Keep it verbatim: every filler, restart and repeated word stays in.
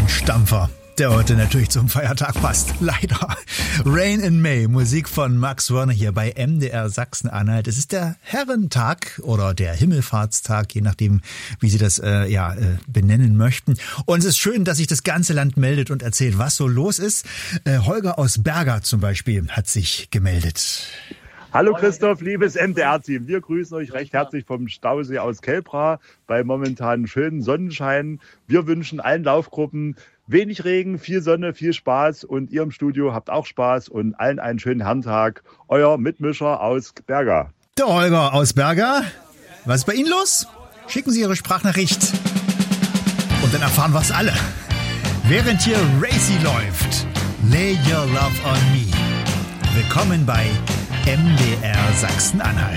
Ein Stampfer, der heute natürlich zum Feiertag passt. Leider. Rain in May, Musik von Max Werner hier bei M D R Sachsen-Anhalt. Es ist der Herrentag oder der Himmelfahrtstag, je nachdem, wie Sie das äh, ja äh, benennen möchten. Und es ist schön, dass sich das ganze Land meldet und erzählt, was so los ist. Äh, Holger aus Berga zum Beispiel hat sich gemeldet. Hallo Christoph, liebes M D R-Team. Wir grüßen euch recht herzlich vom Stausee aus Kelbra bei momentan schönen Sonnenschein. Wir wünschen allen Laufgruppen wenig Regen, viel Sonne, viel Spaß und ihr im Studio habt auch Spaß und allen einen schönen Herrentag. Euer Mitmischer aus Berga. Der Holger aus Berga. Was ist bei Ihnen los? Schicken Sie Ihre Sprachnachricht und dann erfahren wir es alle. Während hier Racy läuft, Lay Your Love on Me. Willkommen bei M D R Sachsen-Anhalt.